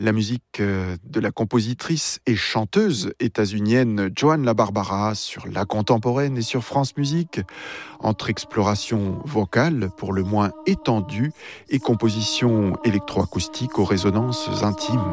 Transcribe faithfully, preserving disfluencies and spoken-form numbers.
La musique de la compositrice et chanteuse états-unienne Joan LaBarbera sur La Contemporaine et sur France Musique, entre exploration vocale pour le moins étendue et composition électroacoustique aux résonances intimes.